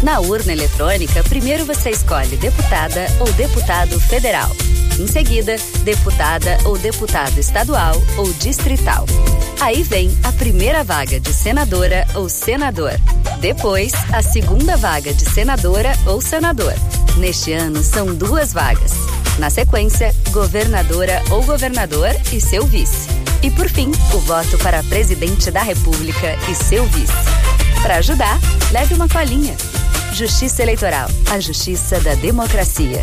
Na urna eletrônica, primeiro você escolhe deputada ou deputado federal. Em seguida, deputada ou deputado estadual ou distrital. Aí vem a primeira vaga de senadora ou senador. Depois, a segunda vaga de senadora ou senador. Neste ano, são 2 vagas. Na sequência, governadora ou governador e seu vice. E por fim, o voto para presidente da República e seu vice. Para ajudar, leve uma colinha. Justiça Eleitoral, a justiça da democracia.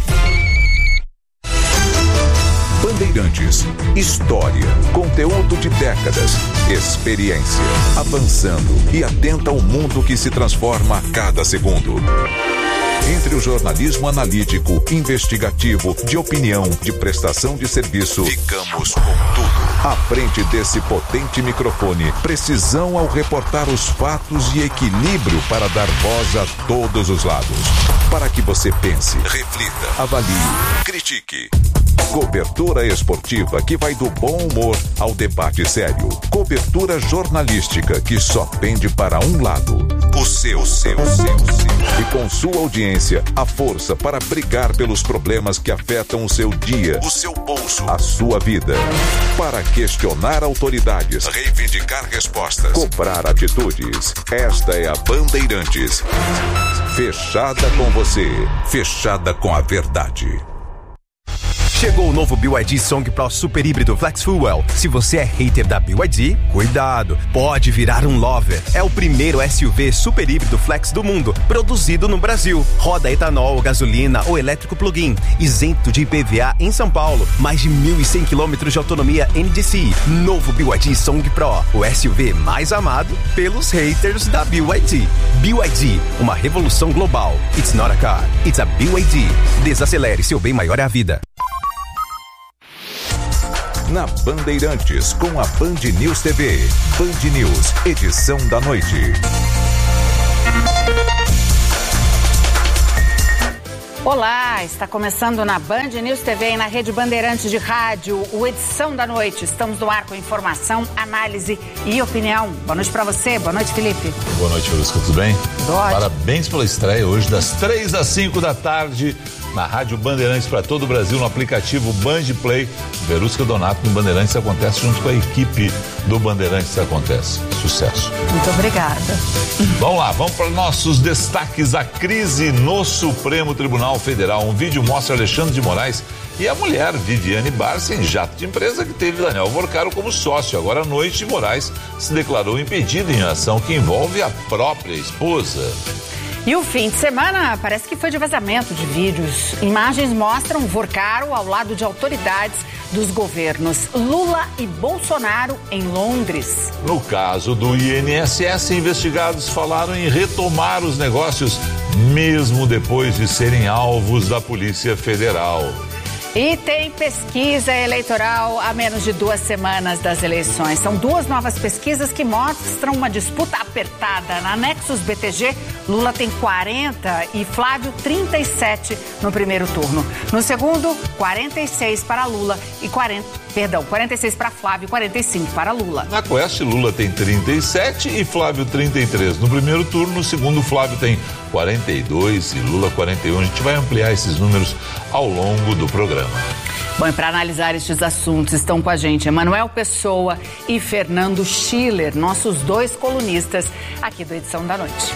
Bandeirantes, história, conteúdo de décadas, experiência, avançando e atenta ao mundo que se transforma a cada segundo. Entre o jornalismo analítico, investigativo, de opinião, de prestação de serviço, ficamos com tudo. À frente desse potente microfone, precisão ao reportar os fatos e equilíbrio para dar voz a todos os lados. Para que você pense, reflita, avalie, critique. Cobertura esportiva que vai do bom humor ao debate sério. Cobertura jornalística que só pende para um lado. O seu. E com sua audiência, a força para brigar pelos problemas que afetam o seu dia, o seu bolso, a sua vida. Para questionar autoridades, reivindicar respostas, cobrar atitudes. Esta é a Bandeirantes. Fechada com você, fechada com a verdade. Chegou o novo BYD Song Pro Super Híbrido Flex Fuel. Se você é hater da BYD, cuidado, pode virar um lover. É o primeiro SUV super híbrido flex do mundo, produzido no Brasil. Roda etanol, gasolina ou elétrico plug-in, isento de IPVA em São Paulo. Mais de 1.100 km de autonomia NDCi. Novo BYD Song Pro, o SUV mais amado pelos haters da BYD. BYD, uma revolução global. It's not a car, it's a BYD. Desacelere, seu bem maior é a vida. Na Bandeirantes, com a Band News TV. Band News, edição da noite. Olá, está começando na Band News TV e na Rede Bandeirantes de Rádio, o Edição da Noite. Estamos no ar com informação, análise e opinião. Boa noite para você, boa noite, Felipe. Boa noite, Verusca, tudo bem? Tudo ótimo. Parabéns pela estreia hoje, das 3 às 5 da tarde, na Rádio Bandeirantes para todo o Brasil, no aplicativo Band Play. Verusca Donato no Bandeirantes acontece junto com a equipe do Bandeirantes acontece. Sucesso. Muito obrigada. Vamos lá, vamos para nossos destaques. A crise no Supremo Tribunal Federal. Um vídeo mostra Alexandre de Moraes e a mulher Viviane Barça em jato de empresa que teve Daniel Vorcaro como sócio. Agora à noite, Moraes se declarou impedido em ação que envolve a própria esposa. E o fim de semana parece que foi de vazamento de vídeos. Imagens mostram Vorcaro ao lado de autoridades dos governos Lula e Bolsonaro em Londres. No caso do INSS, investigados falaram em retomar os negócios, mesmo depois de serem alvos da Polícia Federal. E tem pesquisa eleitoral a menos de 2 semanas das eleições. São 2 novas pesquisas que mostram uma disputa apertada. Na Nexus BTG, Lula tem 40 e Flávio 37 no primeiro turno. No segundo, 46 para Lula e 46 para Flávio e 45 para Lula. Na Quest, Lula tem 37 e Flávio 33 no primeiro turno. No segundo, Flávio tem 42 e Lula 41. A gente vai ampliar esses números ao longo do programa. Bom, e para analisar estes assuntos estão com a gente Emanuel Pessoa e Fernando Schiller, nossos 2 colunistas aqui do Edição da Noite.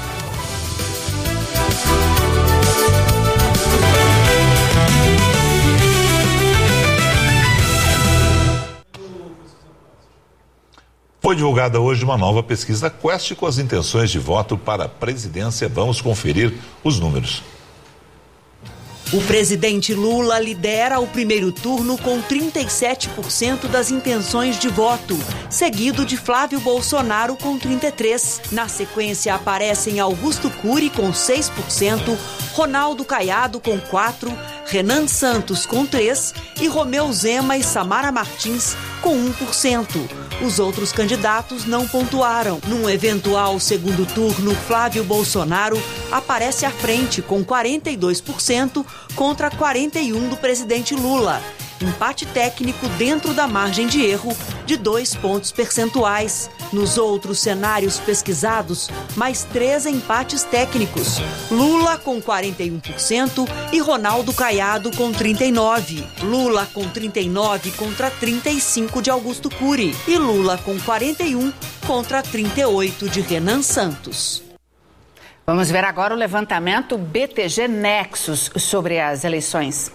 Foi divulgada hoje uma nova pesquisa da Quest com as intenções de voto para a presidência. Vamos conferir os números. O presidente Lula lidera o primeiro turno com 37% das intenções de voto, seguido de Flávio Bolsonaro com 33%. Na sequência aparecem Augusto Cury com 6%, Ronaldo Caiado com 4%, Renan Santos com 3% e Romeu Zema e Samara Martins com 1%. Os outros candidatos não pontuaram. Num eventual segundo turno, Flávio Bolsonaro aparece à frente com 42% contra 41% do presidente Lula. Empate técnico dentro da margem de erro de 2 pontos percentuais. Nos outros cenários pesquisados, mais 3 empates técnicos. Lula com 41% e Ronaldo Caiado com 39%. Lula com 39% contra 35% de Augusto Cury. E Lula com 41% contra 38% de Renan Santos. Vamos ver agora o levantamento BTG Nexus sobre as eleições.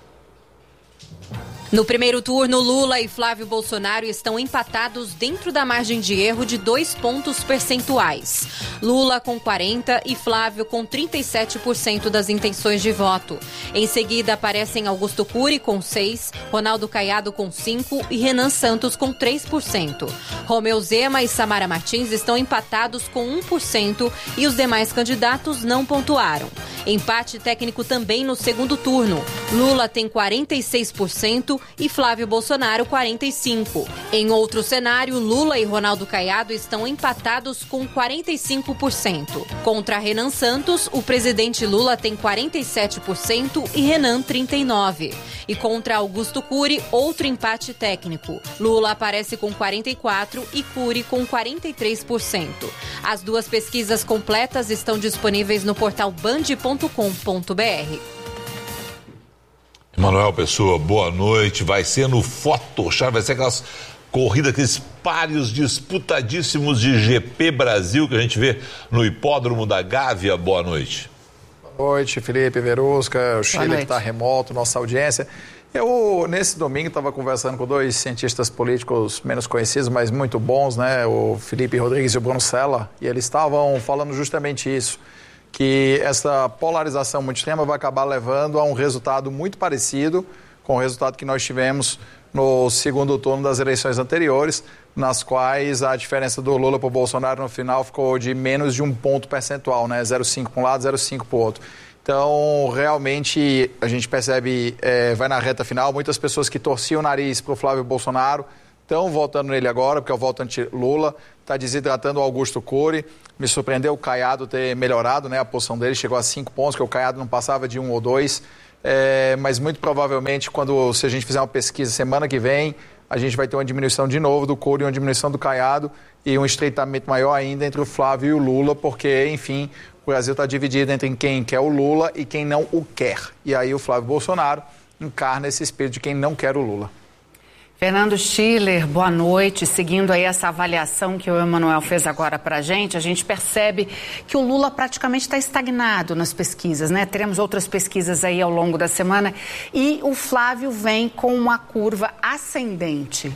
No primeiro turno, Lula e Flávio Bolsonaro estão empatados dentro da margem de erro de 2 pontos percentuais. Lula com 40% e Flávio com 37% das intenções de voto. Em seguida, aparecem Augusto Cury com 6%, Ronaldo Caiado com 5% e Renan Santos com 3%. Romeu Zema e Samara Martins estão empatados com 1% e os demais candidatos não pontuaram. Empate técnico também no segundo turno. Lula tem 46% e Flávio Bolsonaro 45%. Em outro cenário, Lula e Ronaldo Caiado estão empatados com 45%. Contra Renan Santos, o presidente Lula tem 47% e Renan 39%. E contra Augusto Cury, outro empate técnico. Lula aparece com 44% e Cury com 43%. As duas pesquisas completas estão disponíveis no portal band.com.br. Manuel Pessoa, boa noite. Vai ser no Photoshop, vai ser aquelas corridas, aqueles páreos disputadíssimos de GP Brasil que a gente vê no Hipódromo da Gávea. Boa noite. Boa noite, Felipe Verusca, o Chile que está remoto, nossa audiência. Eu, nesse domingo, estava conversando com 2 cientistas políticos menos conhecidos, mas muito bons, né? O Felipe Rodrigues e o Bruno Sella, e eles estavam falando justamente isso, que essa polarização muito extrema vai acabar levando a um resultado muito parecido com o resultado que nós tivemos no segundo turno das eleições anteriores, nas quais a diferença do Lula para o Bolsonaro no final ficou de menos de 1 ponto percentual, né? 0,5 para um lado, 0,5 para o outro. Então, realmente, a gente percebe, vai na reta final, muitas pessoas que torciam o nariz para o Flávio Bolsonaro estão votando nele agora, porque é o voto anti-Lula, está desidratando o Augusto Cury. Me surpreendeu o Caiado ter melhorado, né? A posição dele chegou a 5 pontos, que o Caiado não passava de 1 ou 2. Mas muito provavelmente, se a gente fizer uma pesquisa semana que vem, a gente vai ter uma diminuição de novo do Cury, uma diminuição do Caiado e um estreitamento maior ainda entre o Flávio e o Lula, porque, enfim, o Brasil está dividido entre quem quer o Lula e quem não o quer. E aí o Flávio Bolsonaro encarna esse espírito de quem não quer o Lula. Fernando Schiller, boa noite. Seguindo aí essa avaliação que o Emanuel fez agora para a gente percebe que o Lula praticamente está estagnado nas pesquisas, né? Teremos outras pesquisas aí ao longo da semana e o Flávio vem com uma curva ascendente.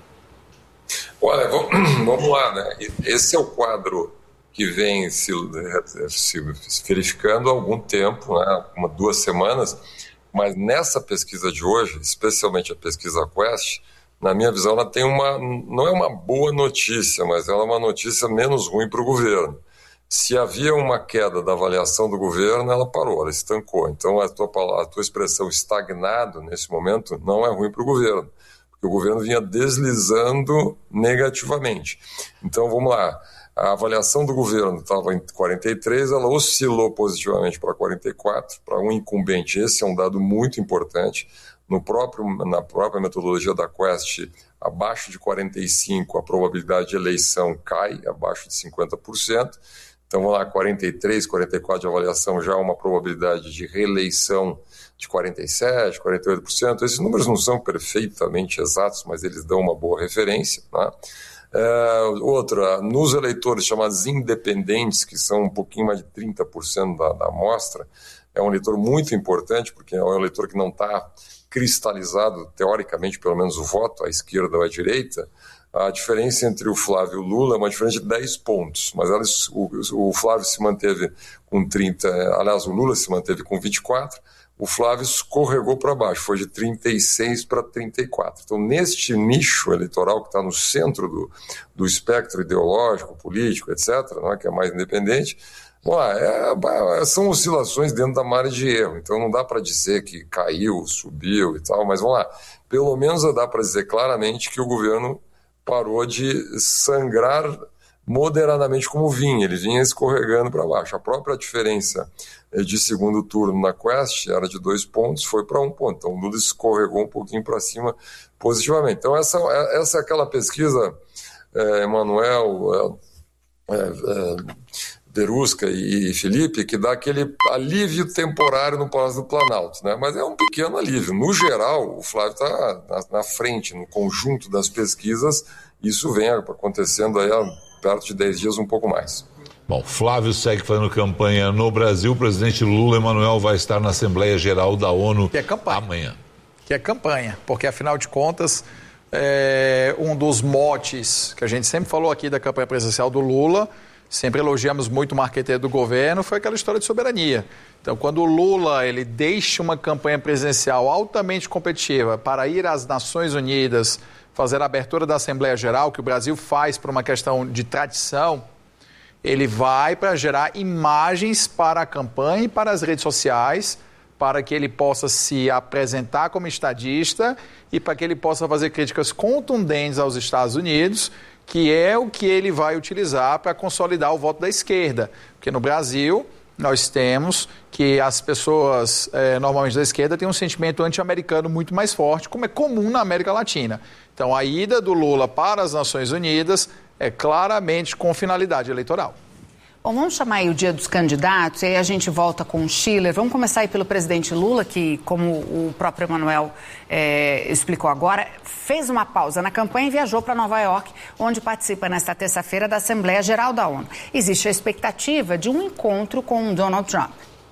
Olha, vamos lá, né? Esse é o quadro que vem se verificando há algum tempo, né? 2 semanas, mas nessa pesquisa de hoje, especialmente a pesquisa Quest, na minha visão, ela tem não é uma boa notícia, mas ela é uma notícia menos ruim para o governo. Se havia uma queda da avaliação do governo, ela parou, ela estancou. Então, a tua expressão estagnado, nesse momento, não é ruim para o governo, porque o governo vinha deslizando negativamente. Então, vamos lá. A avaliação do governo estava em 43, ela oscilou positivamente para 44, para um incumbente. Esse é um dado muito importante. Na própria metodologia da Quest, abaixo de 45, a probabilidade de eleição cai, abaixo de 50%. Então, vamos lá, 43, 44 de avaliação, já uma probabilidade de reeleição de 47, 48%. Esses números não são perfeitamente exatos, mas eles dão uma boa referência, né? Outra, nos eleitores chamados independentes, que são um pouquinho mais de 30% da amostra, é um eleitor muito importante, porque é um eleitor que não está cristalizado, teoricamente, pelo menos o voto, à esquerda ou à direita. A diferença entre o Flávio e o Lula é uma diferença de 10 pontos, mas o Flávio se manteve com 30, aliás, o Lula se manteve com 24, o Flávio escorregou para baixo, foi de 36 para 34. Então, neste nicho eleitoral que está no centro do espectro ideológico, político, etc., né, que é mais independente, são oscilações dentro da margem de erro. Então, não dá para dizer que caiu, subiu e tal, mas vamos lá. Pelo menos dá para dizer claramente que o governo parou de sangrar moderadamente como vinha, ele vinha escorregando para baixo. A própria diferença de segundo turno na Quest era de 2 pontos, foi para 1 ponto. Então o Lula escorregou um pouquinho para cima positivamente. Então essa é aquela pesquisa Emanuel, Verusca e Felipe, que dá aquele alívio temporário no Palácio do Planalto, né? Mas é um pequeno alívio. No geral, o Flávio está na frente, no conjunto das pesquisas, isso vem acontecendo aí há perto de 10 dias, um pouco mais. Bom, Flávio segue fazendo campanha no Brasil. O presidente Lula Emanuel vai estar na Assembleia Geral da ONU amanhã. Que é campanha, porque afinal de contas, um dos motes que a gente sempre falou aqui da campanha presidencial do Lula, sempre elogiamos muito o marqueteiro do governo, foi aquela história de soberania. Então, quando o Lula ele deixa uma campanha presidencial altamente competitiva para ir às Nações Unidas, fazer a abertura da Assembleia Geral, que o Brasil faz por uma questão de tradição, ele vai para gerar imagens para a campanha e para as redes sociais, para que ele possa se apresentar como estadista e para que ele possa fazer críticas contundentes aos Estados Unidos, que é o que ele vai utilizar para consolidar o voto da esquerda. Porque no Brasil, nós temos que as pessoas, normalmente da esquerda, têm um sentimento anti-americano muito mais forte, como é comum na América Latina. Então, a ida do Lula para as Nações Unidas é claramente com finalidade eleitoral. Bom, vamos chamar aí o dia dos candidatos e aí a gente volta com o Schiller. Vamos começar aí pelo presidente Lula, que, como o próprio Emanuel explicou agora, fez uma pausa na campanha e viajou para Nova York, onde participa nesta terça-feira da Assembleia Geral da ONU. Existe a expectativa de um encontro com Donald Trump.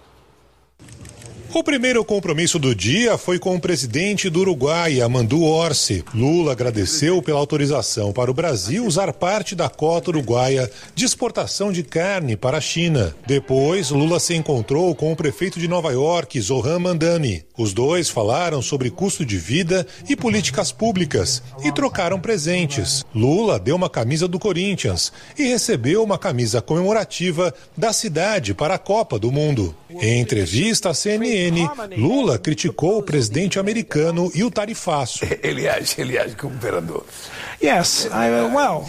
O primeiro compromisso do dia foi com o presidente do Uruguai, Amandu Orsi. Lula agradeceu pela autorização para o Brasil usar parte da cota uruguaia de exportação de carne para a China. Depois, Lula se encontrou com o prefeito de Nova York, Zohran Mamdani. Os dois falaram sobre custo de vida e políticas públicas e trocaram presentes. Lula deu uma camisa do Corinthians e recebeu uma camisa comemorativa da cidade para a Copa do Mundo. Em entrevista à CNN, Lula criticou o presidente americano e o tarifaço. Ele age como imperador. Yes, well,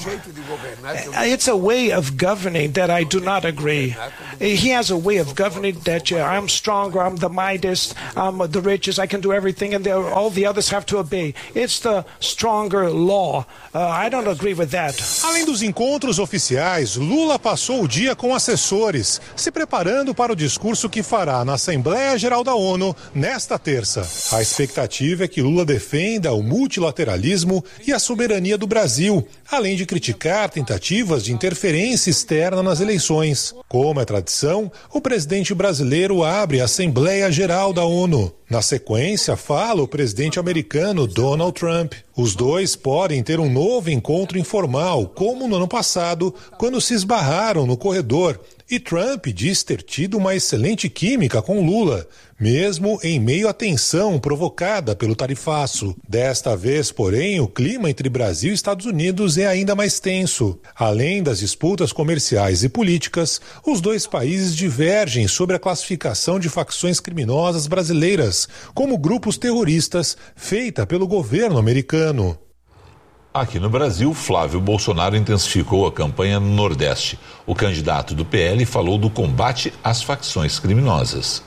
it's a way of governing that I do not agree. He has a way of governing that I'm stronger, I'm the mightiest, I'm the richest, I can do everything, and all the others have to obey. It's the stronger law. I don't agree with that. Além dos encontros oficiais, Lula passou o dia com assessores, se preparando para o discurso que fará na Assembleia Geral da ONU nesta terça. A expectativa é que Lula defenda o multilateralismo e a soberania do Brasil, além de criticar tentativas de interferência externa nas eleições. Como é tradição, o presidente brasileiro abre a Assembleia Geral da ONU. Na sequência, fala o presidente americano Donald Trump. Os dois podem ter um novo encontro informal, como no ano passado, quando se esbarraram no corredor. E Trump diz ter tido uma excelente química com Lula, mesmo em meio à tensão provocada pelo tarifaço. Desta vez, porém, o clima entre Brasil e Estados Unidos é ainda mais tenso. Além das disputas comerciais e políticas, os dois países divergem sobre a classificação de facções criminosas brasileiras como grupos terroristas feita pelo governo americano. Aqui no Brasil, Flávio Bolsonaro intensificou a campanha no Nordeste. O candidato do PL falou do combate às facções criminosas.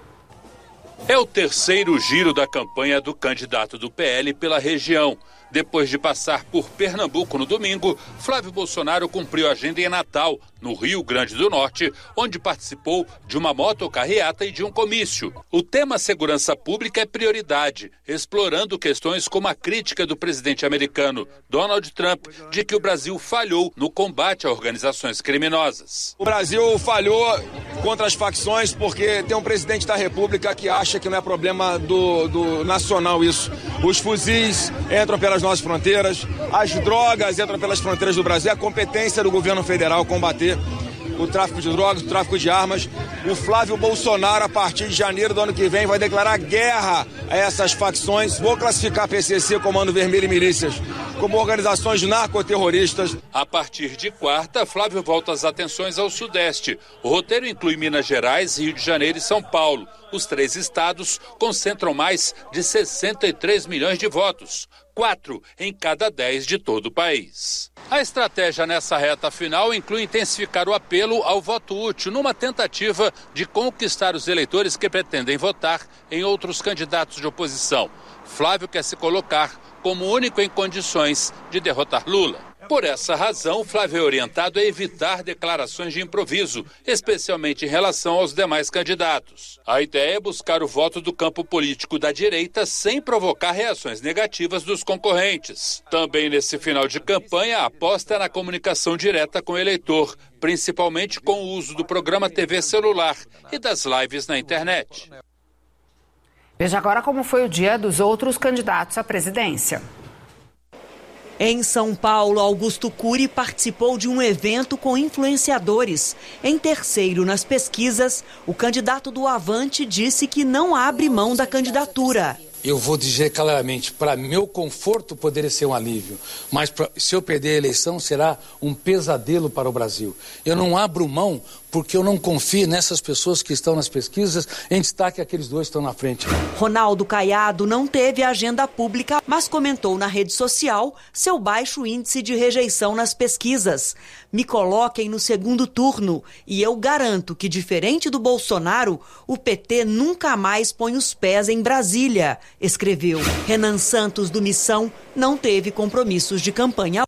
É o terceiro giro da campanha do candidato do PL pela região. Depois de passar por Pernambuco no domingo, Flávio Bolsonaro cumpriu a agenda em Natal, no Rio Grande do Norte, onde participou de uma motocarreata e de um comício. O tema segurança pública é prioridade, explorando questões como a crítica do presidente americano Donald Trump de que o Brasil falhou no combate a organizações criminosas. O Brasil falhou contra as facções porque tem um presidente da República que acha que não é problema do nacional isso. Os fuzis entram pelas nossas fronteiras, as drogas entram pelas fronteiras do Brasil, é a competência do governo federal combater o tráfico de drogas, o tráfico de armas. O Flávio Bolsonaro, a partir de janeiro do ano que vem, vai declarar guerra a essas facções. Vou classificar PCC, Comando Vermelho e Milícias como organizações narcoterroristas. A partir de quarta, Flávio volta as atenções ao Sudeste. O roteiro inclui Minas Gerais, Rio de Janeiro e São Paulo. Os três estados concentram mais de 63 milhões de votos, 4 em cada 10 de todo o país. A estratégia nessa reta final inclui intensificar o apelo ao voto útil, numa tentativa de conquistar os eleitores que pretendem votar em outros candidatos de oposição. Flávio quer se colocar como único em condições de derrotar Lula. Por essa razão, Flávio é orientado a evitar declarações de improviso, especialmente em relação aos demais candidatos. A ideia é buscar o voto do campo político da direita sem provocar reações negativas dos concorrentes. Também nesse final de campanha, a aposta é na comunicação direta com o eleitor, principalmente com o uso do programa TV celular e das lives na internet. Veja agora como foi o dia dos outros candidatos à presidência. Em São Paulo, Augusto Cury participou de um evento com influenciadores. Em terceiro nas pesquisas, o candidato do Avante disse que não abre mão da candidatura. Eu vou dizer claramente, para meu conforto poderia ser um alívio, mas se eu perder a eleição será um pesadelo para o Brasil. Eu não abro mão porque eu não confio nessas pessoas que estão nas pesquisas, em destaque aqueles dois que estão na frente. Ronaldo Caiado não teve agenda pública, mas comentou na rede social seu baixo índice de rejeição nas pesquisas. Me coloquem no segundo turno e eu garanto que, diferente do Bolsonaro, o PT nunca mais põe os pés em Brasília, escreveu. Renan Santos, do Missão, não teve compromissos de campanha.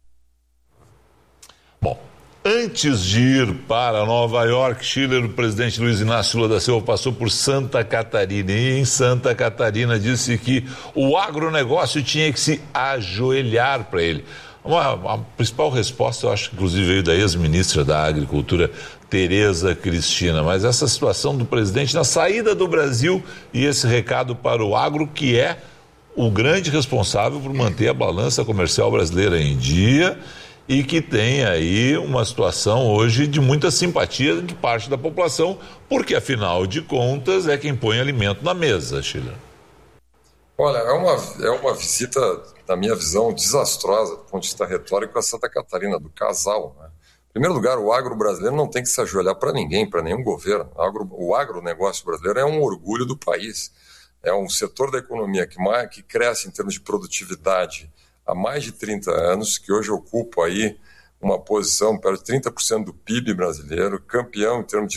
Bom, antes de ir para Nova York, Schiller, o presidente Luiz Inácio Lula da Silva passou por Santa Catarina e em Santa Catarina disse que o agronegócio tinha que se ajoelhar para ele. A principal resposta, eu acho que inclusive veio da ex-ministra da Agricultura, Tereza Cristina, mas essa situação do presidente na saída do Brasil e esse recado para o agro, que é o grande responsável por manter a balança comercial brasileira em dia e que tem aí uma situação hoje de muita simpatia de parte da população, porque afinal de contas é quem põe alimento na mesa, Sheila. Olha, é uma visita, na minha visão, desastrosa do ponto de vista retórico a Santa Catarina, do casal, né? Em primeiro lugar, o agro brasileiro não tem que se ajoelhar para ninguém, para nenhum governo. O agronegócio brasileiro é um orgulho do país. É um setor da economia que cresce em termos de produtividade há mais de 30 anos, que hoje ocupa aí uma posição perto de 30% do PIB brasileiro, campeão em termos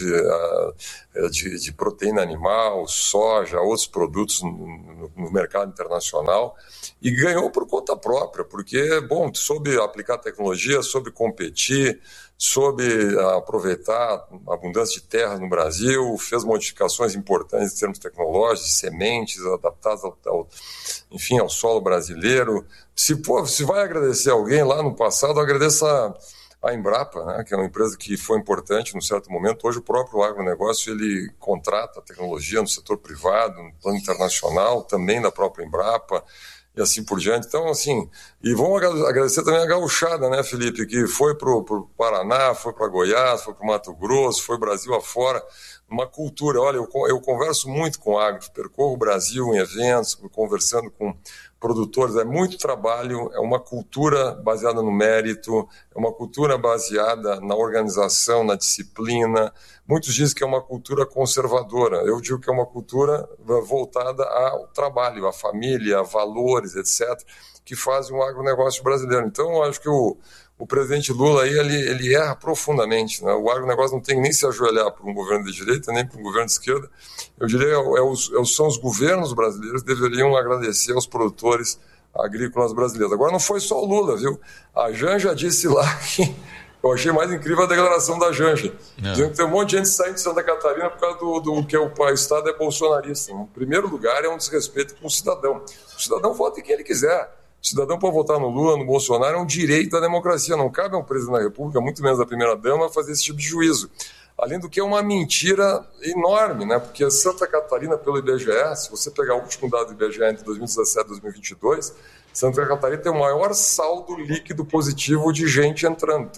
de proteína animal, soja, outros produtos no mercado internacional, e ganhou por conta própria, porque, bom, soube aplicar tecnologia, soube competir, soube aproveitar a abundância de terra no Brasil, fez modificações importantes em termos tecnológicos, de sementes adaptadas ao solo brasileiro. Se vai agradecer alguém lá no passado, agradeça a Embrapa, né, que é uma empresa que foi importante num certo momento. Hoje o próprio agronegócio ele contrata tecnologia no setor privado, no plano internacional, também da própria Embrapa, e assim por diante. Então, assim, e vamos agradecer também a gauchada, né, Felipe, que foi para o Paraná, foi para Goiás, foi para o Mato Grosso, foi Brasil afora, uma cultura. Olha, eu converso muito com agro, percorro o Brasil em eventos, conversando com produtores, é muito trabalho, é uma cultura baseada no mérito, é uma cultura baseada na organização, na disciplina. Muitos dizem que é uma cultura conservadora, eu digo que é uma cultura voltada ao trabalho, à família, a valores, etc., que fazem o agronegócio brasileiro. Então, eu acho que o presidente Lula aí, ele erra profundamente, né? O agronegócio não tem que nem se ajoelhar para um governo de direita, nem para um governo de esquerda. Eu diria são os governos brasileiros que deveriam agradecer aos produtores agrícolas brasileiros. Agora, não foi só o Lula, viu? A Janja disse lá que eu achei mais incrível a declaração da Janja, dizendo que tem um monte de gente saindo de Santa Catarina por causa do que o Estado é bolsonarista. Em primeiro lugar, é um desrespeito com o cidadão. O cidadão vota em quem ele quiser. O cidadão pode votar no Lula, no Bolsonaro, é um direito da democracia. Não cabe a um presidente da República, muito menos a primeira-dama, fazer esse tipo de juízo. Além do que é uma mentira enorme, né? Porque Santa Catarina, pelo IBGE, se você pegar o último dado do IBGE entre 2017 e 2022, Santa Catarina tem o maior saldo líquido positivo de gente entrando.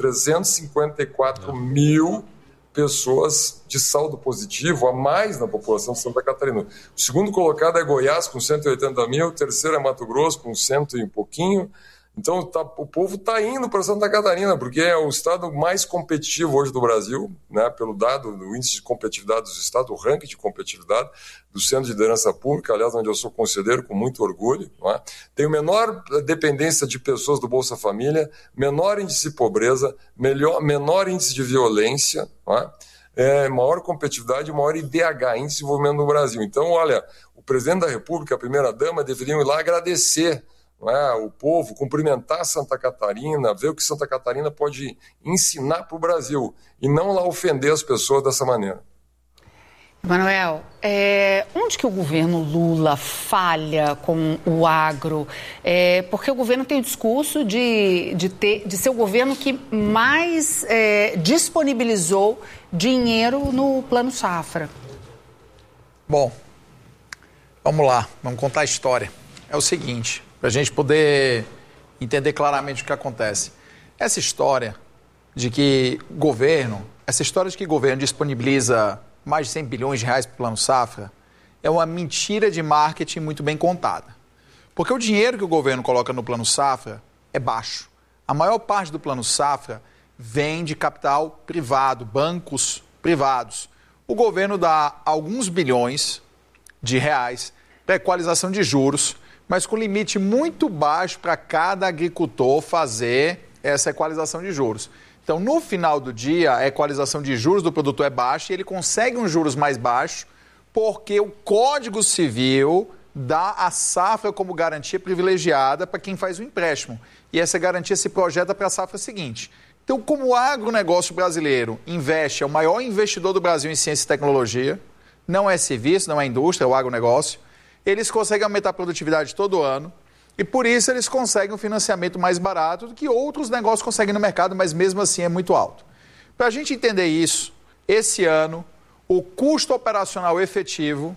354 mil pessoas de saldo positivo a mais na população de Santa Catarina. O segundo colocado é Goiás, com 180 mil, o terceiro é Mato Grosso, com 100 e um pouquinho. Então, o povo está indo para Santa Catarina, porque é o estado mais competitivo hoje do Brasil, né, pelo dado do índice de competitividade dos estados, o ranking de competitividade do Centro de Liderança Pública, aliás, onde eu sou conselheiro com muito orgulho. Não é? Tem menor dependência de pessoas do Bolsa Família, menor índice de pobreza, menor índice de violência, não é? Maior competitividade e maior IDH, Índice de Desenvolvimento no Brasil. Então, olha, o presidente da República, a primeira-dama, deveriam ir lá agradecer não é, o povo, cumprimentar Santa Catarina, ver o que Santa Catarina pode ensinar para o Brasil e não lá ofender as pessoas dessa maneira. Manuel, onde que o governo Lula falha com o agro? Porque o governo tem o discurso de ser o governo que mais disponibilizou dinheiro no Plano Safra. Bom, vamos lá, vamos contar a história. É o seguinte, para a gente poder entender claramente o que acontece. Essa história de que o governo disponibiliza mais de 100 bilhões de reais para o Plano Safra, é uma mentira de marketing muito bem contada. Porque o dinheiro que o governo coloca no Plano Safra é baixo. A maior parte do Plano Safra vem de capital privado, bancos privados. O governo dá alguns bilhões de reais para equalização de juros, mas com limite muito baixo para cada agricultor fazer essa equalização de juros. Então, no final do dia, a equalização de juros do produtor é baixa e ele consegue uns juros mais baixos porque o Código Civil dá a safra como garantia privilegiada para quem faz o empréstimo. E essa garantia se projeta para a safra seguinte. Então, como o agronegócio brasileiro investe, é o maior investidor do Brasil em ciência e tecnologia, não é serviço, não é indústria, é o agronegócio, eles conseguem aumentar a produtividade todo ano. E por isso eles conseguem um financiamento mais barato do que outros negócios conseguem no mercado, mas mesmo assim é muito alto. Para a gente entender isso, esse ano, o custo operacional efetivo,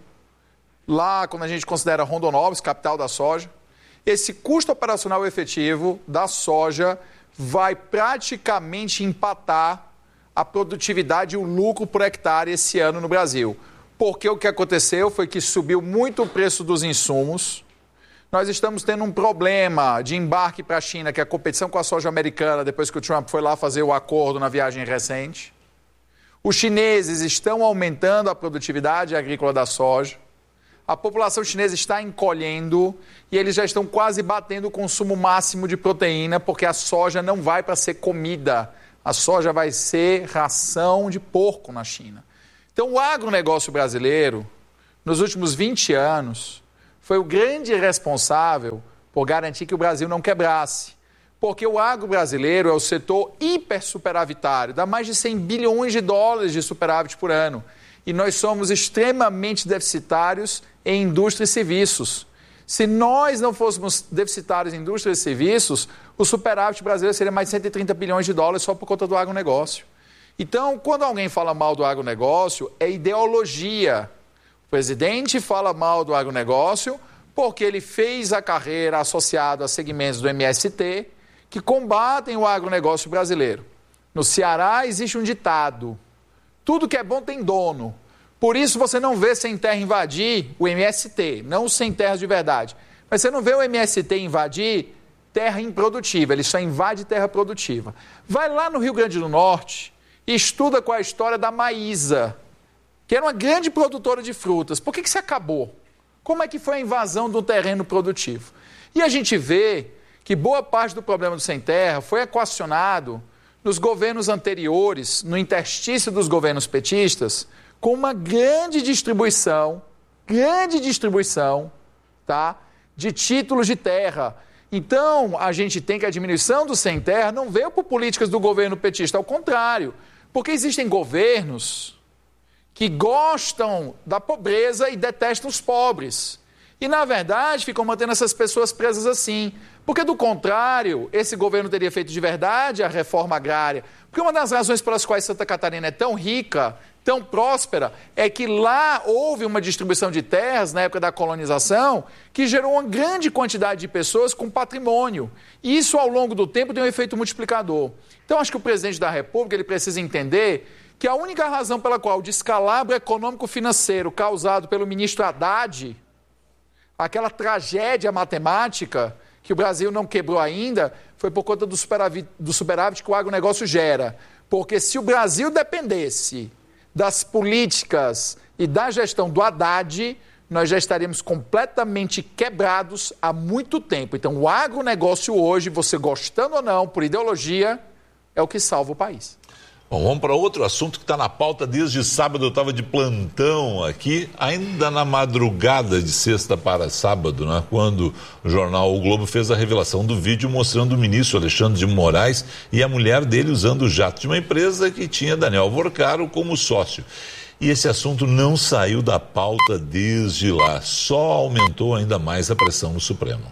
lá quando a gente considera Rondonópolis, capital da soja, esse custo operacional efetivo da soja vai praticamente empatar a produtividade e o lucro por hectare esse ano no Brasil. Porque o que aconteceu foi que subiu muito o preço dos insumos. Nós estamos tendo um problema de embarque para a China, que é a competição com a soja americana, depois que o Trump foi lá fazer o acordo na viagem recente. Os chineses estão aumentando a produtividade agrícola da soja. A população chinesa está encolhendo e eles já estão quase batendo o consumo máximo de proteína, porque a soja não vai para ser comida. A soja vai ser ração de porco na China. Então, o agronegócio brasileiro, nos últimos 20 anos, foi o grande responsável por garantir que o Brasil não quebrasse. Porque o agro brasileiro é o setor hipersuperavitário, dá mais de 100 bilhões de dólares de superávit por ano. E nós somos extremamente deficitários em indústria e serviços. Se nós não fôssemos deficitários em indústria e serviços, o superávit brasileiro seria mais de 130 bilhões de dólares só por conta do agronegócio. Então, quando alguém fala mal do agronegócio, é ideologia. O presidente fala mal do agronegócio porque ele fez a carreira associado a segmentos do MST que combatem o agronegócio brasileiro. No Ceará existe um ditado: tudo que é bom tem dono. Por isso você não vê Sem Terra invadir o MST, não os Sem Terras de verdade. Mas você não vê o MST invadir terra improdutiva, ele só invade terra produtiva. Vai lá no Rio Grande do Norte e estuda qual é a história da Maísa, que era uma grande produtora de frutas. Por que se acabou? Como é que foi a invasão do terreno produtivo? E a gente vê que boa parte do problema do sem terra foi equacionado nos governos anteriores, no interstício dos governos petistas, com uma grande distribuição, tá, de títulos de terra. Então, a gente tem que a diminuição do sem terra não veio por políticas do governo petista, ao contrário, porque existem governos que gostam da pobreza e detestam os pobres. E, na verdade, ficam mantendo essas pessoas presas assim. Porque, do contrário, esse governo teria feito de verdade a reforma agrária. Porque uma das razões pelas quais Santa Catarina é tão rica, tão próspera, é que lá houve uma distribuição de terras, na época da colonização, que gerou uma grande quantidade de pessoas com patrimônio. E isso, ao longo do tempo, tem um efeito multiplicador. Então, acho que o presidente da República ele precisa entender que a única razão pela qual o descalabro econômico-financeiro causado pelo ministro Haddad, aquela tragédia matemática que o Brasil não quebrou ainda, foi por conta do superávit que o agronegócio gera. Porque se o Brasil dependesse das políticas e da gestão do Haddad, nós já estaríamos completamente quebrados há muito tempo. Então, o agronegócio hoje, você gostando ou não, por ideologia, é o que salva o país. Bom, vamos para outro assunto que está na pauta desde sábado. Eu estava de plantão aqui, ainda na madrugada de sexta para sábado, né, quando o jornal O Globo fez a revelação do vídeo mostrando o ministro Alexandre de Moraes e a mulher dele usando o jato de uma empresa que tinha Daniel Vorcaro como sócio. E esse assunto não saiu da pauta desde lá, só aumentou ainda mais a pressão no Supremo.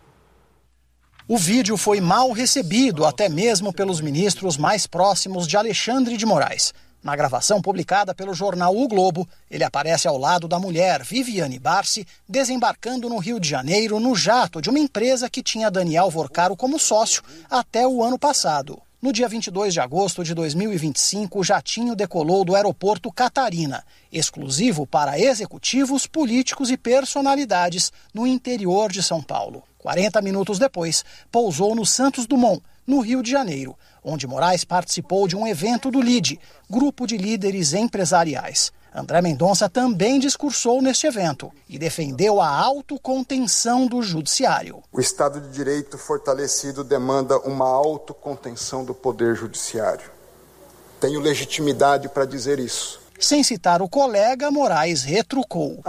O vídeo foi mal recebido até mesmo pelos ministros mais próximos de Alexandre de Moraes. Na gravação publicada pelo jornal O Globo, ele aparece ao lado da mulher Viviane Barsi, desembarcando no Rio de Janeiro no jato de uma empresa que tinha Daniel Vorcaro como sócio até o ano passado. No dia 22 de agosto de 2025, o jatinho decolou do aeroporto Catarina, exclusivo para executivos, políticos e personalidades no interior de São Paulo. 40 minutos depois, pousou no Santos Dumont, no Rio de Janeiro, onde Moraes participou de um evento do LIDE, Grupo de Líderes Empresariais. André Mendonça também discursou neste evento e defendeu a autocontenção do judiciário. O Estado de Direito fortalecido demanda uma autocontenção do Poder Judiciário. Tenho legitimidade para dizer isso. Sem citar o colega, Moraes retrucou.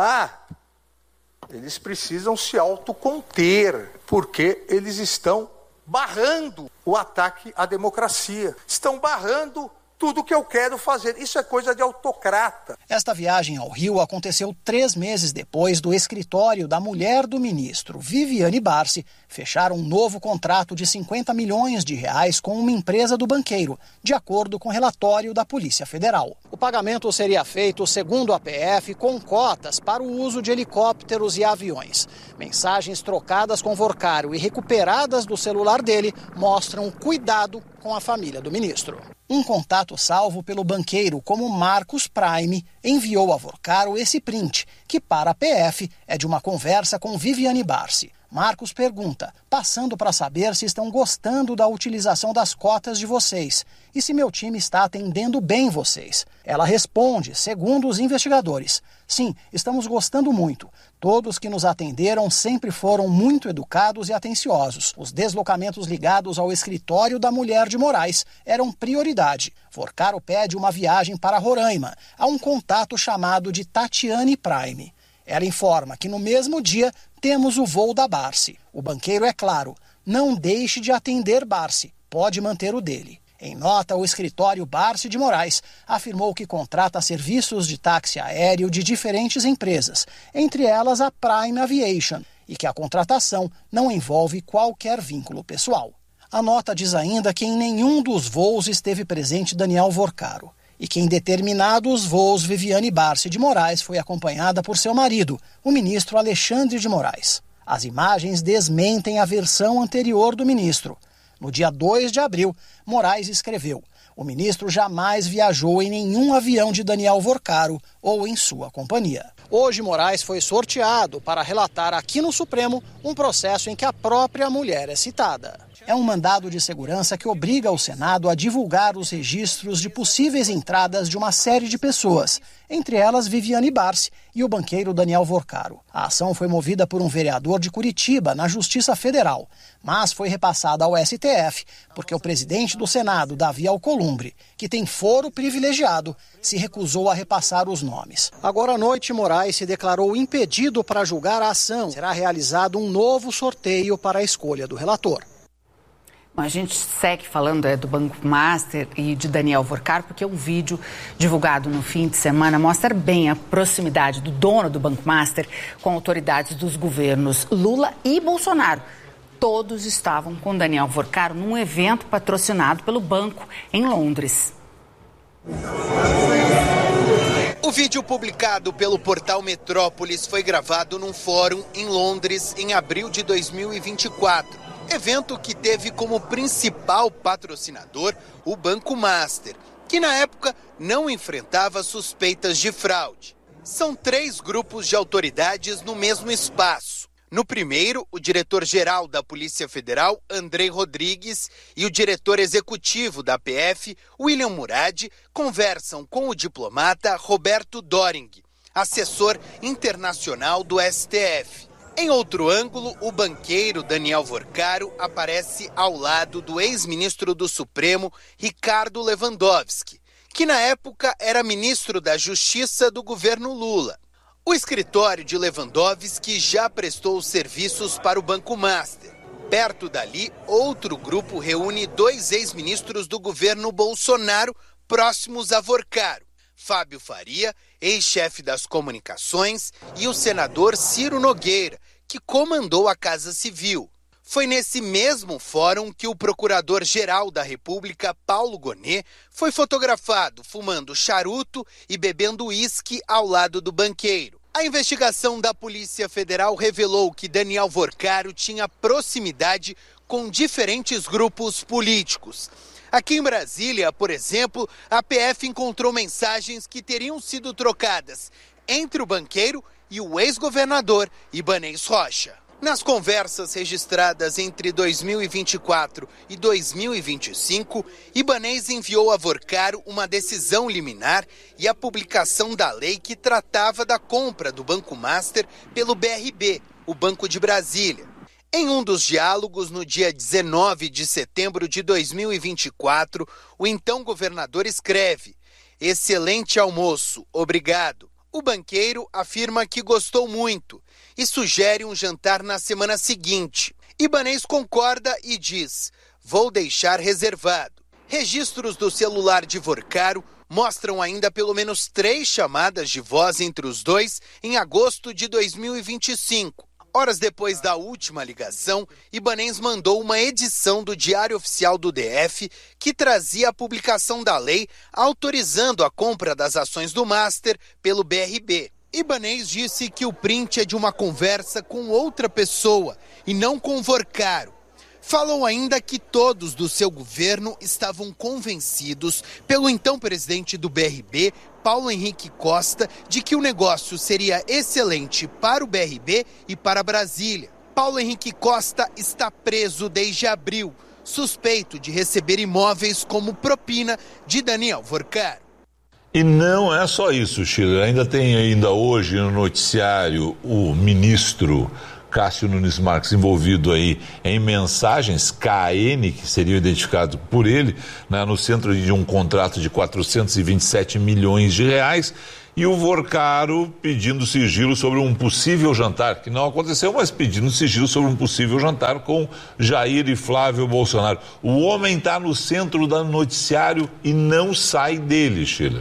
Eles precisam se autoconter, porque eles estão barrando o ataque à democracia. Estão barrando tudo que eu quero fazer. Isso é coisa de autocrata. Esta viagem ao Rio aconteceu 3 meses depois do escritório da mulher do ministro, Viviane Barsi, fechar um novo contrato de 50 milhões de reais com uma empresa do banqueiro, de acordo com o relatório da Polícia Federal. O pagamento seria feito, segundo a PF, com cotas para o uso de helicópteros e aviões. Mensagens trocadas com Vorcaro e recuperadas do celular dele mostram cuidado com a família do ministro. Um contato salvo pelo banqueiro como Marcos Prime enviou a Vorcaro esse print, que para a PF é de uma conversa com Viviane Barsi. Marcos pergunta, passando para saber se estão gostando da utilização das cotas de vocês e se meu time está atendendo bem vocês. Ela responde, segundo os investigadores, sim, estamos gostando muito. Todos que nos atenderam sempre foram muito educados e atenciosos. Os deslocamentos ligados ao escritório da mulher de Moraes eram prioridade. Vorcaro pede uma viagem para Roraima, a um contato chamado de Tatiane Prime. Ela informa que no mesmo dia temos o voo da Barsi. O banqueiro é claro, não deixe de atender Barsi, pode manter o dele. Em nota, o escritório Barsi de Moraes afirmou que contrata serviços de táxi aéreo de diferentes empresas, entre elas a Prime Aviation, e que a contratação não envolve qualquer vínculo pessoal. A nota diz ainda que em nenhum dos voos esteve presente Daniel Vorcaro, e que em determinados voos Viviane Barsi de Moraes foi acompanhada por seu marido, o ministro Alexandre de Moraes. As imagens desmentem a versão anterior do ministro. No dia 2 de abril, Moraes escreveu: o ministro jamais viajou em nenhum avião de Daniel Vorcaro ou em sua companhia. Hoje, Moraes foi sorteado para relatar aqui no Supremo um processo em que a própria mulher é citada. É um mandado de segurança que obriga o Senado a divulgar os registros de possíveis entradas de uma série de pessoas, entre elas Viviane Barsi e o banqueiro Daniel Vorcaro. A ação foi movida por um vereador de Curitiba, na Justiça Federal, mas foi repassada ao STF, porque o presidente do Senado, Davi Alcolumbre, que tem foro privilegiado, se recusou a repassar os nomes. Agora à noite, Moraes se declarou impedido para julgar a ação. Será realizado um novo sorteio para a escolha do relator. A gente segue falando do Banco Master e de Daniel Vorcaro, porque um vídeo divulgado no fim de semana mostra bem a proximidade do dono do Banco Master com autoridades dos governos Lula e Bolsonaro. Todos estavam com Daniel Vorcaro num evento patrocinado pelo banco em Londres. O vídeo publicado pelo portal Metrópolis foi gravado num fórum em Londres em abril de 2024. Evento que teve como principal patrocinador o Banco Master, que na época não enfrentava suspeitas de fraude. São 3 grupos de autoridades no mesmo espaço. No primeiro, o diretor-geral da Polícia Federal, Andrei Rodrigues, e o diretor executivo da PF, William Murad, conversam com o diplomata Roberto Doring, assessor internacional do STF. Em outro ângulo, o banqueiro Daniel Vorcaro aparece ao lado do ex-ministro do Supremo, Ricardo Lewandowski, que na época era ministro da Justiça do governo Lula. O escritório de Lewandowski já prestou serviços para o Banco Master. Perto dali, outro grupo reúne 2 ex-ministros do governo Bolsonaro próximos a Vorcaro: Fábio Faria, ex-chefe das comunicações, e o senador Ciro Nogueira, que comandou a Casa Civil. Foi nesse mesmo fórum que o procurador-geral da República, Paulo Gonet, foi fotografado fumando charuto e bebendo uísque ao lado do banqueiro. A investigação da Polícia Federal revelou que Daniel Vorcaro tinha proximidade com diferentes grupos políticos. Aqui em Brasília, por exemplo, a PF encontrou mensagens que teriam sido trocadas entre o banqueiro e o ex-governador Ibanez Rocha. Nas conversas registradas entre 2024 e 2025, Ibanez enviou a Vorcaro uma decisão liminar e a publicação da lei que tratava da compra do Banco Master pelo BRB, o Banco de Brasília. Em um dos diálogos, no dia 19 de setembro de 2024, o então governador escreve: "Excelente almoço, obrigado." O banqueiro afirma que gostou muito e sugere um jantar na semana seguinte. Ibanez concorda e diz: "Vou deixar reservado." Registros do celular de Vorcaro mostram ainda pelo menos 3 chamadas de voz entre os dois em agosto de 2025. Horas depois da última ligação, Ibanez mandou uma edição do Diário Oficial do DF que trazia a publicação da lei autorizando a compra das ações do Master pelo BRB. Ibanez disse que o print é de uma conversa com outra pessoa e não com Vorcaro. Falou ainda que todos do seu governo estavam convencidos pelo então presidente do BRB, Paulo Henrique Costa, de que o negócio seria excelente para o BRB e para Brasília. Paulo Henrique Costa está preso desde abril, suspeito de receber imóveis como propina de Daniel Vorcaro. E não é só isso, Sheila. Ainda hoje no noticiário o ministro Cássio Nunes Marques envolvido aí em mensagens KN, que seriam identificados por ele, né, no centro de um contrato de 427 milhões de reais, e o Vorcaro pedindo sigilo sobre um possível jantar, que não aconteceu, mas pedindo sigilo sobre um possível jantar com Jair e Flávio Bolsonaro. O homem está no centro do noticiário e não sai dele, Sheila.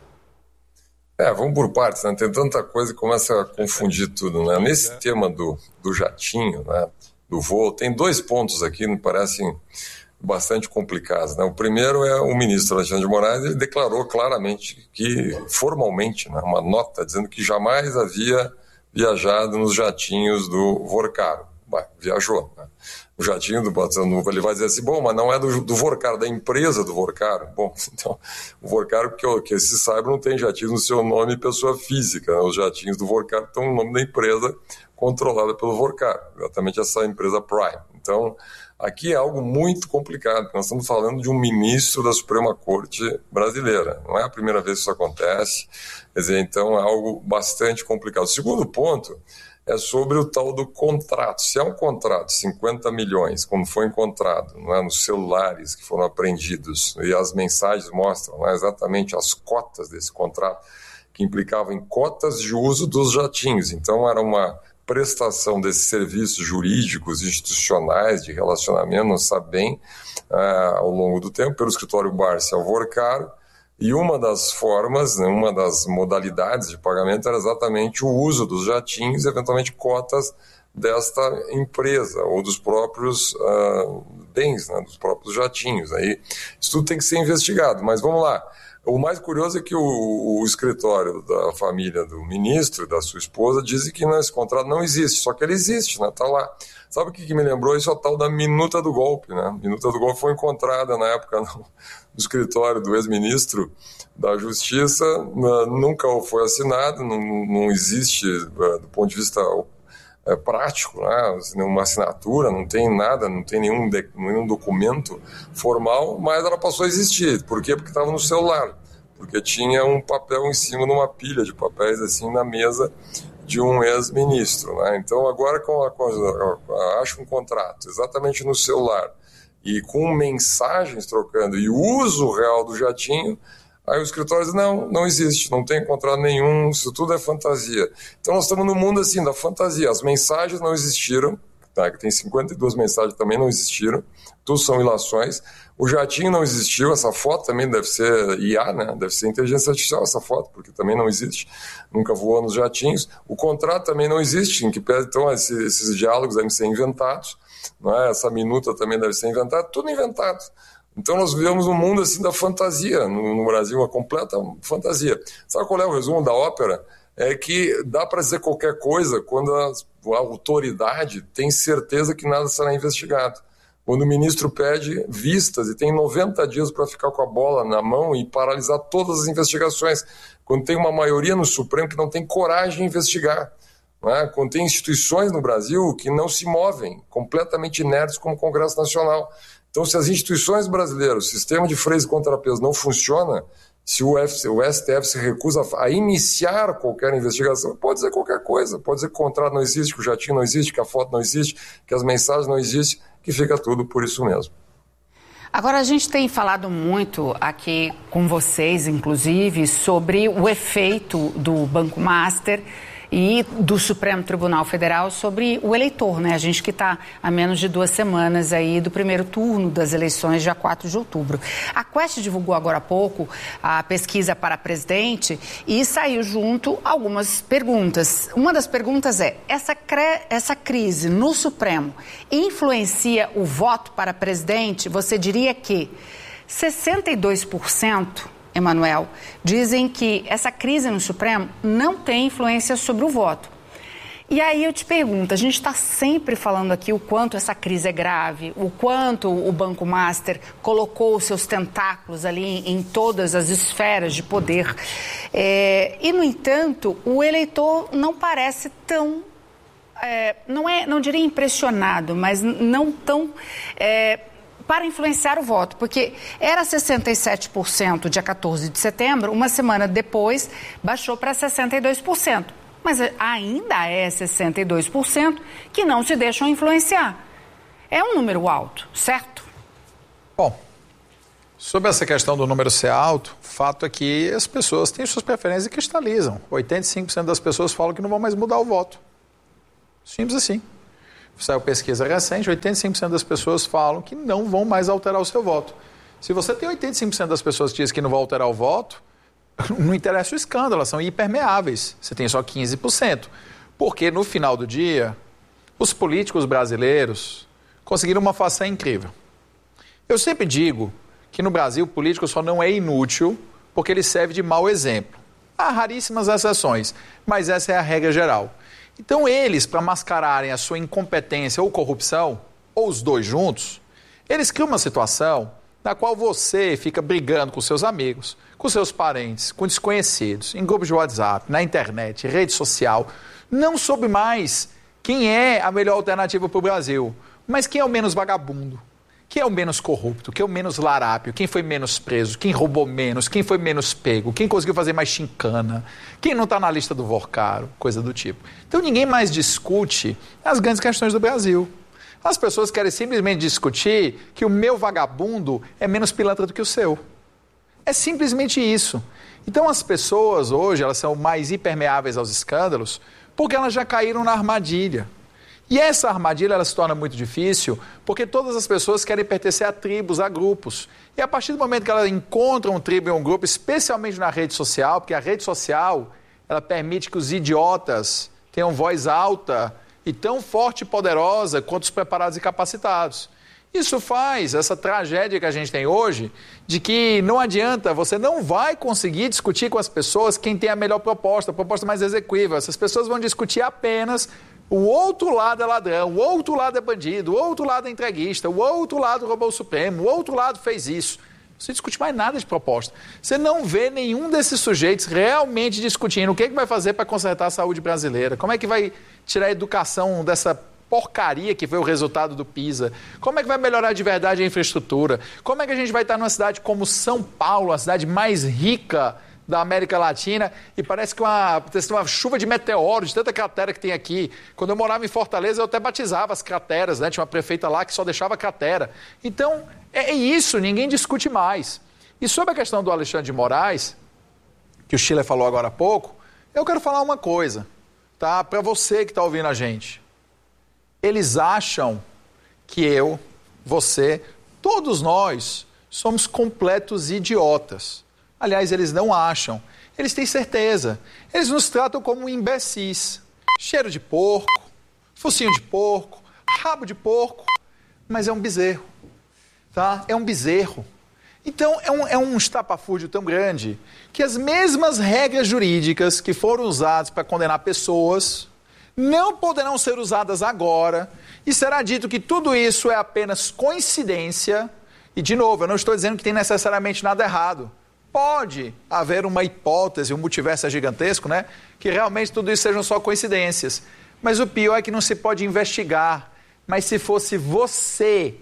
Vamos por partes, né? Tem tanta coisa que começa a confundir tudo, né? Nesse tema do jatinho, né? Do voo, tem 2 pontos aqui que me parecem bastante complicados, né? O primeiro é o ministro Alexandre de Moraes. Ele declarou claramente que, formalmente, né, uma nota dizendo que jamais havia viajado nos jatinhos do Vorcaro. Viajou, né? O jatinho do ele vai dizer assim, bom, mas não é do Vorcaro, da empresa do Vorcaro. Bom, então, o Vorcaro, que se saiba, não tem jatinhos no seu nome pessoa física, né? Os jatinhos do Vorcaro estão no nome da empresa controlada pelo Vorcaro, exatamente essa empresa Prime. Então, aqui é algo muito complicado, nós estamos falando de um ministro da Suprema Corte brasileira, não é a primeira vez que isso acontece, quer dizer, então é algo bastante complicado. O segundo ponto é sobre o tal do contrato. Se é um contrato de 50 milhões, como foi encontrado, não é, nos celulares que foram apreendidos, e as mensagens mostram, não é, exatamente as cotas desse contrato, que implicavam em cotas de uso dos jatinhos. Então era uma prestação desses serviços jurídicos, institucionais, de relacionamento, não sabe bem, ao longo do tempo, pelo escritório Barsi ao Vorcaro. E uma das formas, né, uma das modalidades de pagamento era exatamente o uso dos jatinhos, eventualmente cotas desta empresa ou dos próprios bens, né, dos próprios jatinhos. Aí, isso tudo tem que ser investigado, mas vamos lá. O mais curioso é que o escritório da família do ministro e da sua esposa dizem que esse contrato não existe, só que ele existe, né, tá lá. Sabe o que me lembrou? Isso é o tal da minuta do golpe, né? A minuta do golpe foi encontrada na época no escritório do ex-ministro da Justiça, nunca foi assinado, não existe, do ponto de vista prático, né? Uma assinatura, não tem nada, não tem nenhum documento formal, mas ela passou a existir. Por quê? Porque estava no celular. porque tinha um papel em cima de uma pilha de papéis assim na mesa de um ex-ministro, né? Então agora acho um contrato exatamente no celular e com mensagens trocando e uso real do jatinho, aí os escritórios não existe, não tem contrato nenhum, isso tudo é fantasia. Então nós estamos no mundo assim da fantasia, as mensagens não existiram, tá? Tem 52 mensagens que também não existiram, tudo são ilações. O jatinho não existiu, essa foto também deve ser IA, né? Deve ser inteligência artificial essa foto, porque também não existe, nunca voou nos jatinhos. O contrato também não existe, em que pese, então esses diálogos devem ser inventados, não é? Essa minuta também deve ser inventada, tudo inventado. Então nós vivemos um mundo assim da fantasia, no Brasil, uma completa fantasia. Sabe qual é o resumo da ópera? É que dá para dizer qualquer coisa quando a autoridade tem certeza que nada será investigado. Quando o ministro pede vistas e tem 90 dias para ficar com a bola na mão e paralisar todas as investigações. Quando tem uma maioria no Supremo que não tem coragem de investigar. Não é? Quando tem instituições no Brasil que não se movem, completamente inertes como o Congresso Nacional. Então, se as instituições brasileiras, o sistema de freios e contrapesos não funciona, se o STF se recusa a iniciar qualquer investigação, pode dizer qualquer coisa. Pode dizer que o contrato não existe, que o jatinho não existe, que a foto não existe, que as mensagens não existem, que fica tudo por isso mesmo. Agora, a gente tem falado muito aqui com vocês, inclusive, sobre o efeito do Banco Master e do Supremo Tribunal Federal sobre o eleitor, né? A gente que está a menos de 2 semanas aí do primeiro turno das eleições, dia 4 de outubro. A Quest divulgou agora há pouco a pesquisa para presidente e saiu junto algumas perguntas. Uma das perguntas é, essa crise no Supremo influencia o voto para presidente? Você diria que 62%... Emanuel, dizem que essa crise no Supremo não tem influência sobre o voto. E aí eu te pergunto, a gente está sempre falando aqui o quanto essa crise é grave, o quanto o Banco Master colocou os seus tentáculos ali em todas as esferas de poder. E, no entanto, o eleitor não parece tão, não diria impressionado, mas não tão... para influenciar o voto, porque era 67% dia 14 de setembro, uma semana depois baixou para 62%. Mas ainda é 62% que não se deixam influenciar. É um número alto, certo? Bom, sobre essa questão do número ser alto, o fato é que as pessoas têm suas preferências e cristalizam. 85% das pessoas falam que não vão mais mudar o voto. Simples assim. Saiu pesquisa recente, 85% das pessoas falam que não vão mais alterar o seu voto. Se você tem 85% das pessoas que dizem que não vão alterar o voto, não interessa o escândalo, elas são impermeáveis. Você tem só 15%. Porque no final do dia, os políticos brasileiros conseguiram uma façanha incrível. Eu sempre digo que no Brasil o político só não é inútil porque ele serve de mau exemplo. Há raríssimas exceções, mas essa é a regra geral. Então eles, para mascararem a sua incompetência ou corrupção, ou os dois juntos, eles criam uma situação na qual você fica brigando com seus amigos, com seus parentes, com desconhecidos, em grupos de WhatsApp, na internet, rede social, não soube mais quem é a melhor alternativa para o Brasil, mas quem é o menos vagabundo, quem é o menos corrupto, quem é o menos larápio, quem foi menos preso, quem roubou menos, quem foi menos pego, quem conseguiu fazer mais chincana, quem não está na lista do Vorcaro, coisa do tipo. Então ninguém mais discute as grandes questões do Brasil. As pessoas querem simplesmente discutir que o meu vagabundo é menos pilantra do que o seu. É simplesmente isso. Então as pessoas hoje, elas são mais impermeáveis aos escândalos porque elas já caíram na armadilha. E essa armadilha ela se torna muito difícil porque todas as pessoas querem pertencer a tribos, a grupos. E a partir do momento que elas encontram um tribo e um grupo, especialmente na rede social, porque a rede social ela permite que os idiotas tenham voz alta e tão forte e poderosa quanto os preparados e capacitados. Isso faz essa tragédia que a gente tem hoje, de que não adianta, você não vai conseguir discutir com as pessoas quem tem a melhor proposta, a proposta mais execuível. Essas pessoas vão discutir apenas o outro lado é ladrão, o outro lado é bandido, o outro lado é entreguista, o outro lado roubou o Supremo, o outro lado fez isso. Você não discute mais nada de proposta. Você não vê nenhum desses sujeitos realmente discutindo o que vai fazer para consertar a saúde brasileira, como é que vai tirar a educação dessa porcaria que foi o resultado do PISA? Como é que vai melhorar de verdade a infraestrutura? Como é que a gente vai estar numa cidade como São Paulo, a cidade mais rica da América Latina, e parece que uma chuva de meteoros, de tanta cratera que tem aqui. Quando eu morava em Fortaleza, eu até batizava as crateras, né? Tinha uma prefeita lá que só deixava cratera. Então, é isso, ninguém discute mais. E sobre a questão do Alexandre de Moraes, que o Schiller falou agora há pouco, eu quero falar uma coisa, tá? Para você que está ouvindo a gente. Eles acham que eu, você, todos nós somos completos idiotas. Aliás, eles não acham. Eles têm certeza. Eles nos tratam como imbecis. Cheiro de porco, focinho de porco, rabo de porco. Mas é um bezerro, tá? É um bezerro. Então, é um estapafúrdio tão grande que as mesmas regras jurídicas que foram usadas para condenar pessoas não poderão ser usadas agora. E será dito que tudo isso é apenas coincidência. E, de novo, eu não estou dizendo que tem necessariamente nada errado. Pode haver uma hipótese, um multiverso gigantesco, né? Que realmente tudo isso sejam só coincidências. Mas o pior é que não se pode investigar. Mas se fosse você,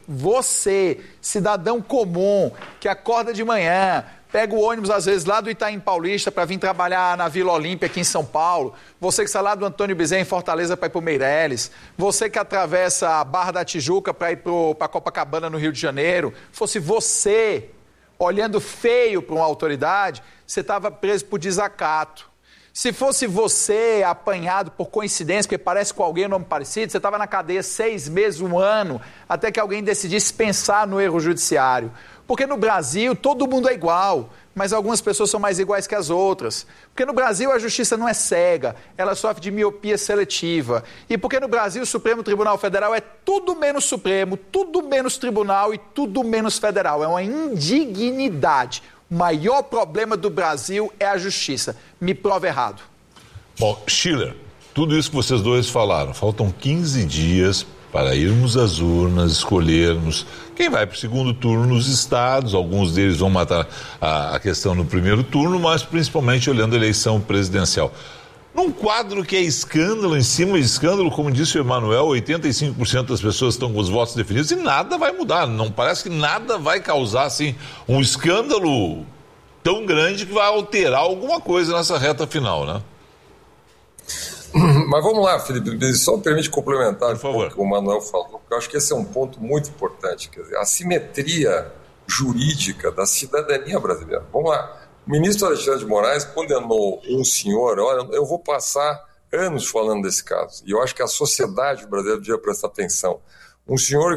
cidadão comum, que acorda de manhã, pega o ônibus às vezes lá do Itaim Paulista para vir trabalhar na Vila Olímpia aqui em São Paulo, você que sai lá do Antônio Bezerra em Fortaleza para ir para o Meireles, você que atravessa a Barra da Tijuca para ir para Copacabana no Rio de Janeiro, fosse você olhando feio para uma autoridade, você estava preso por desacato. Se fosse você apanhado por coincidência, porque parece com alguém nome parecido, você estava na cadeia 6 meses, 1 ano, até que alguém decidisse pensar no erro judiciário. Porque no Brasil todo mundo é igual, mas algumas pessoas são mais iguais que as outras. Porque no Brasil a justiça não é cega, ela sofre de miopia seletiva. E porque no Brasil o Supremo Tribunal Federal é tudo menos Supremo, tudo menos Tribunal e tudo menos Federal. É uma indignidade. O maior problema do Brasil é a justiça. Me prova errado. Bom, Schiller, tudo isso que vocês dois falaram, faltam 15 dias para irmos às urnas, escolhermos quem vai para o segundo turno nos estados. Alguns deles vão matar a questão no primeiro turno, mas principalmente olhando a eleição presidencial. Num quadro que é escândalo em cima de escândalo, como disse o Emanuel, 85% das pessoas estão com os votos definidos e nada vai mudar. Não parece que nada vai causar assim, um escândalo tão grande que vai alterar alguma coisa nessa reta final, né? Mas vamos lá, Felipe, só me permite complementar o que o Manuel falou, porque eu acho que esse é um ponto muito importante, quer dizer, a simetria jurídica da cidadania brasileira. Vamos lá, o ministro Alexandre de Moraes condenou um senhor, olha, eu vou passar anos falando desse caso, e eu acho que a sociedade brasileira devia prestar atenção. Um senhor